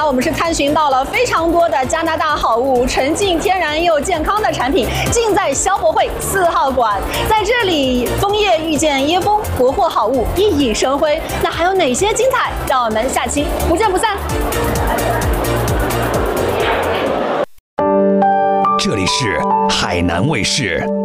我们是探寻到了非常多的加拿大好物，纯净天然又健康的产品，尽在消博会4号馆。在这里，枫叶遇见椰风，国货好物熠熠生辉。那还有哪些精彩？让我们下期不见不散。 这里是海南卫视。